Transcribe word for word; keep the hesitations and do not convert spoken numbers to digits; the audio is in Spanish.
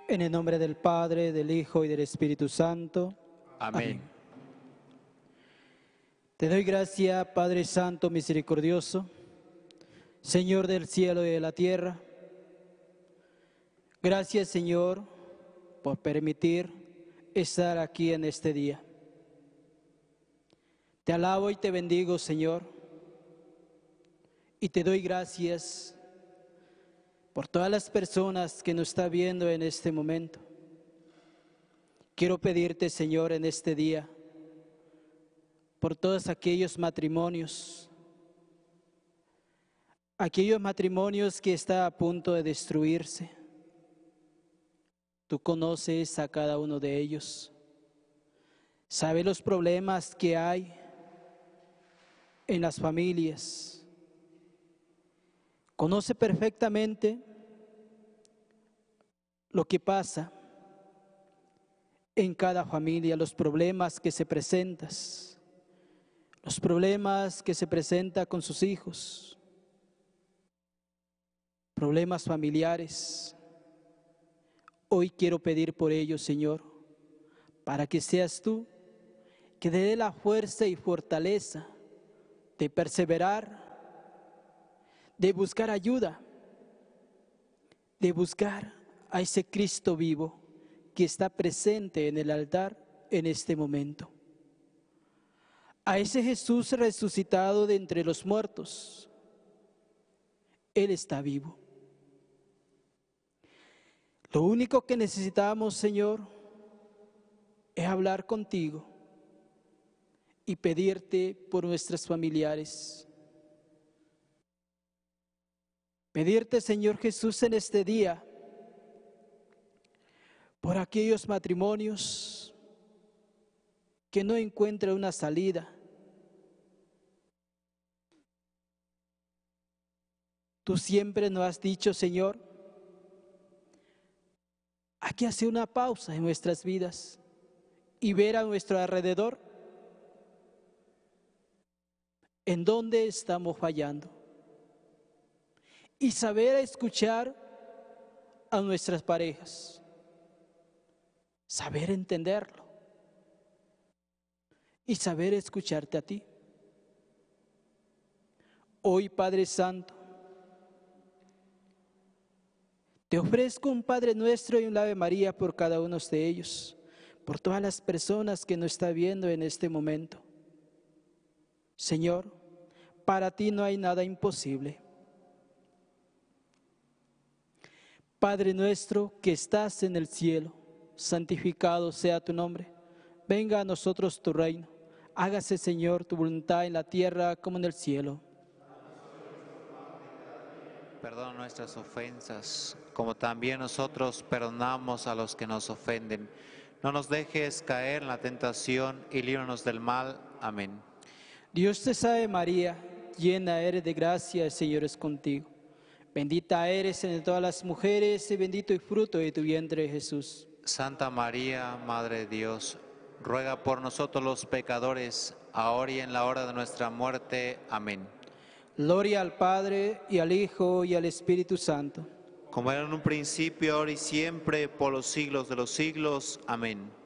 En el nombre del Padre, del Hijo y del Espíritu Santo. Amén. Amén. Te doy gracias, Padre Santo misericordioso, Señor del cielo y de la tierra. Gracias, Señor, por permitir estar aquí en este día. Te alabo y te bendigo, Señor, y te doy gracias por todas las personas que nos están viendo en este momento. Quiero pedirte, Señor, en este día, por todos aquellos matrimonios, aquellos matrimonios que están a punto de destruirse. Tú conoces a cada uno de ellos, sabes los problemas que hay en las familias, conoce perfectamente lo que pasa en cada familia, los problemas que se presentan, los problemas que se presentan con sus hijos, problemas familiares. Hoy quiero pedir por ellos, Señor, para que seas tú que te dé la fuerza y fortaleza de perseverar, de buscar ayuda, de buscar a ese Cristo vivo que está presente en el altar en este momento. A ese Jesús resucitado de entre los muertos. Él está vivo. Lo único que necesitamos, Señor, es hablar contigo y pedirte por nuestros familiares. Pedirte, Señor Jesús, en este día, por aquellos matrimonios que no encuentran una salida. Tú siempre nos has dicho, Señor, hay que hacer una pausa en nuestras vidas y ver a nuestro alrededor en dónde estamos fallando y saber escuchar a nuestras parejas, saber entenderlo y saber escucharte a ti. Hoy, Padre Santo, te ofrezco un Padre Nuestro y un Ave María por cada uno de ellos, por todas las personas que nos están viendo en este momento. Señor, para ti no hay nada imposible. Padre nuestro que estás en el cielo, santificado sea tu nombre. Venga a nosotros tu reino. Hágase, Señor, tu voluntad en la tierra como en el cielo. Perdona nuestras ofensas, como también nosotros perdonamos a los que nos ofenden. No nos dejes caer en la tentación y líbranos del mal. Amén. Dios te salve María, llena eres de gracia, el Señor es contigo. Bendita eres entre todas las mujeres y bendito el fruto de tu vientre, Jesús. Santa María, Madre de Dios, ruega por nosotros los pecadores, ahora y en la hora de nuestra muerte. Amén. Gloria al Padre, y al Hijo, y al Espíritu Santo. Como era en un principio, ahora y siempre, por los siglos de los siglos. Amén.